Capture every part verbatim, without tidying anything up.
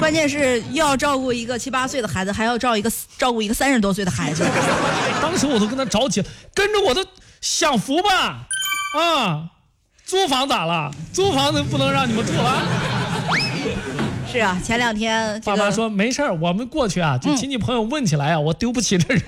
关键是又要照顾一个七八岁的孩子，还要照一个照顾一个三十多岁的孩子。 当时我都跟他着急，跟着我都享福吧，啊，租房咋了？租房子不能让你们住了？ 是啊，前两天、这个、 爸爸说没事儿，我们过去啊，就亲戚朋友问起来啊，嗯、我丢不起这人，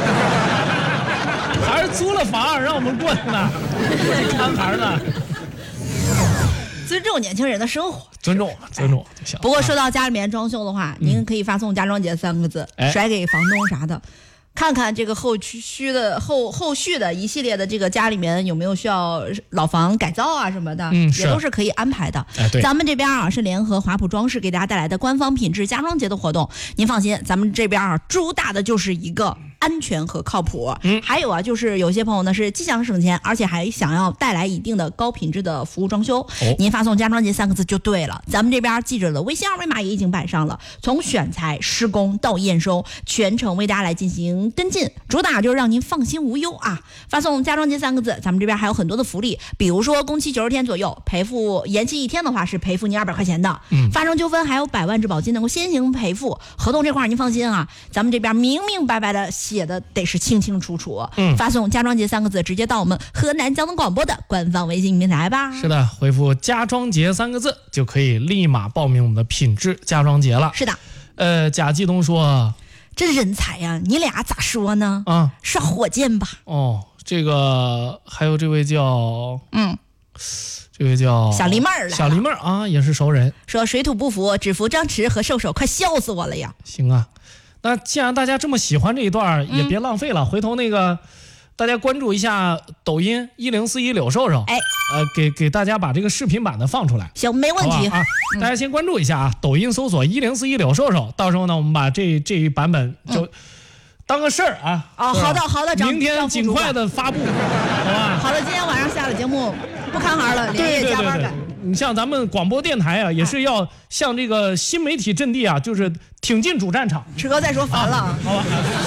还是租了房让我们过去呢，过去看孩呢。 尊重年轻人的生活， 尊重尊重就行。 不过说到家里面装修的话，嗯、您可以发送家装节三个字，哎、甩给房东啥的。看看这个后续的后后续的一系列的这个家里面有没有需要老房改造啊什么的， 嗯， 也都是可以安排的。 哎，对， 咱们这边啊是联合华普装饰给大家带来的官方品质家装节的活动，您放心，咱们这边啊主打的就是一个安全和靠谱。嗯，还有啊就是有些朋友呢是既想省钱，而且还想要带来一定的高品质的服务装修，哦、您发送家装节三个字就对了。咱们这边记者的微信二维码也已经摆上了，从选材、施工到验收，全程为大家来进行跟进，主打就是让您放心无忧啊！发送家装节三个字，咱们这边还有很多的福利，比如说工期九十天左右，赔付延期一天的话是赔付您二百块钱的。嗯，发生纠纷还有百万质保金能够先行赔付。合同这块您放心啊，咱们这边明明白白的写的得是清清楚楚。嗯，发送家装节三个字，直接到我们河南交通广播的官方微信平台吧。 是的，回复家装节三个字就可以立马报名我们的品质家装节了。 是的， 呃，贾继东说。 这人才呀、啊，你俩咋说呢？啊，刷火箭吧。 哦，这个还有这位叫嗯， 这位叫小梨妹儿， 小梨妹儿啊，也是熟人。 说水土不服，只服张弛和瘦瘦，快笑死我了呀！ 行啊，那既然大家这么喜欢这一段，也别浪费了，嗯、回头那个大家关注一下抖音一零四一柳瘦瘦， 哎， 呃，给给大家把这个视频版的放出来。 行，没问题啊。大家先关注一下啊，抖音搜索一零四一柳瘦瘦，到时候呢，我们把这这一版本就当个事儿啊。 哦，好的好的， 明天尽快的发布，好吧？ 好的，今天晚上下了节目不看行了，连夜加班赶。 你像咱们广播电台啊，也是要向这个新媒体阵地啊，就是挺进主战场。 池哥再说烦了， 啊、好吧。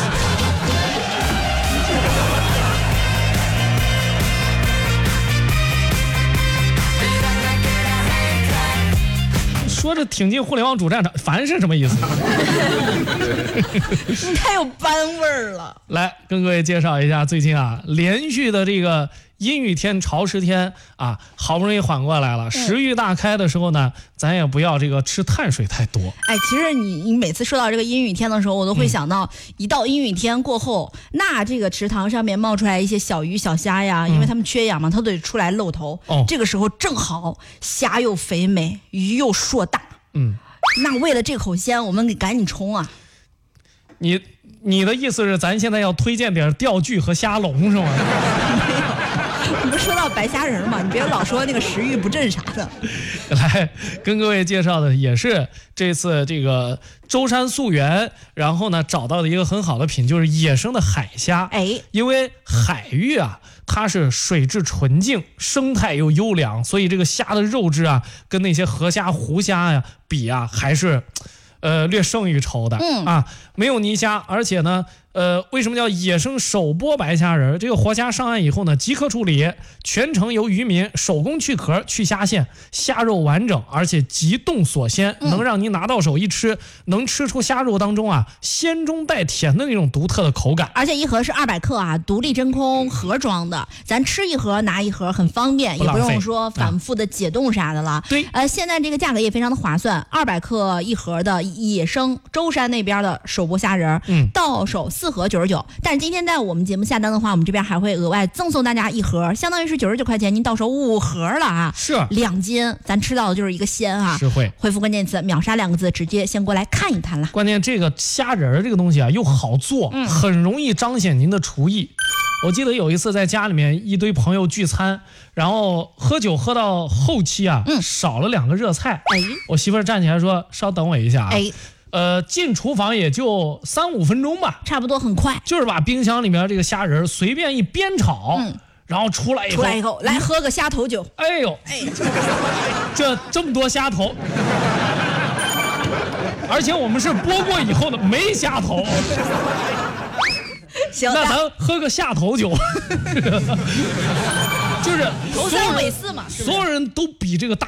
说着挺进互联网主战场，烦是什么意思？ 你太有班味儿了。 来跟各位介绍一下，最近啊，连续的这个阴雨天、潮湿天啊，好不容易缓过来了。食欲大开的时候呢，咱也不要这个吃碳水太多。 哎，其实你你每次说到这个阴雨天的时候，我都会想到，嗯、一到阴雨天过后，那这个池塘上面冒出来一些小鱼小虾呀，嗯、因为他们缺氧嘛，它得出来露头。哦，这个时候正好虾又肥美，鱼又硕大。嗯，那为了这口鲜，我们得赶紧冲啊！ 你你的意思是，咱现在要推荐点钓具和虾笼是吗？ 没有，你不说到白虾仁吗？你别老说那个食欲不振啥的。 来跟各位介绍的也是这次这个舟山溯源，然后呢找到的一个很好的品，就是野生的海虾。哎，因为海域啊，它是水质纯净，生态又优良，所以这个虾的肉质啊，跟那些河虾、湖虾呀比啊，还是呃略胜于筹的。嗯啊，没有泥虾，而且呢。呃，为什么叫野生手剥白虾仁？这个活虾上岸以后呢，即刻处理，全程由渔民手工去壳、去虾线，虾肉完整，而且即冻锁鲜，嗯、能让您拿到手一吃，能吃出虾肉当中啊鲜中带甜的那种独特的口感。 而且一盒是二百克啊，独立真空盒装的，咱吃一盒拿一盒很方便， 不也不用说反复的解冻啥的了。啊、 对， 呃，现在这个价格也非常的划算，二百克一盒的野生舟山那边的手剥虾仁，嗯，到手。四盒九十九，但是今天在我们节目下单的话，我们这边还会额外赠送大家一盒，相当于是九十九块钱，您到手五盒了啊！ 是两斤，咱吃到的就是一个鲜啊！ 实惠。 回复关键词“秒杀”两个字，直接先过来看一看了。 关键这个虾仁这个东西啊，又好做，嗯、很容易彰显您的厨艺。我记得有一次在家里面一堆朋友聚餐，然后喝酒喝到后期啊，嗯、少了两个热菜。哎，我媳妇儿站起来说：“稍等我一下啊。”哎。呃，进厨房也就三五分钟吧， 差不多很快， 就是把冰箱里面这个虾仁随便一煸炒，嗯、然后出来以后， 出来以后来喝个虾头酒。 哎呦，哎，这这么多虾头，而且我们是剥过以后的，没虾头。 行， 那咱喝个下头酒，就是头三尾四嘛， 所有人都比这个大。